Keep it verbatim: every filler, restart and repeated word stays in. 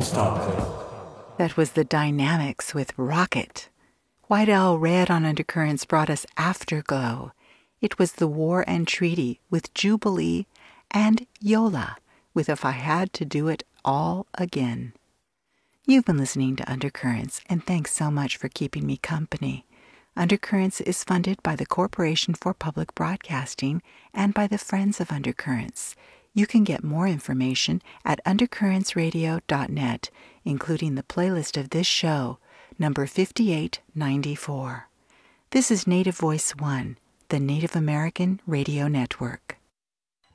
stop it. That was the Dynamics with Rocket. White Owl Red on Undercurrents brought us Afterglow. It was The War and Treaty with Jubilee, and Yola with If I Had to Do It All Again. You've been listening to Undercurrents, and thanks so much for keeping me company. Undercurrents is funded by the Corporation for Public Broadcasting and by the Friends of Undercurrents. You can get more information at undercurrents radio dot net, including the playlist of this show, number fifty-eight ninety-four. This is Native Voice One, the Native American Radio Network.